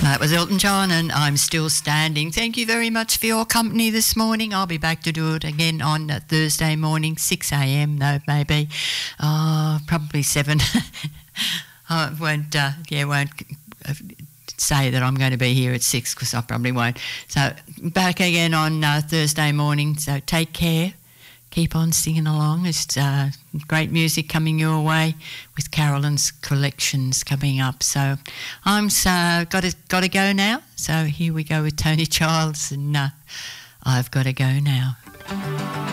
That was Elton John, and I'm Still Standing. Thank you very much for your company this morning. I'll be back to do it again on Thursday morning, 6 a.m. though, maybe. Probably 7. I won't say that I'm going to be here at 6 because I probably won't. So back again on Thursday morning. So take care. Keep on singing along. It's great music coming your way with Carolyn's collections coming up. So I'm got to go now. So here we go with Tony Childs, and I've got to go now.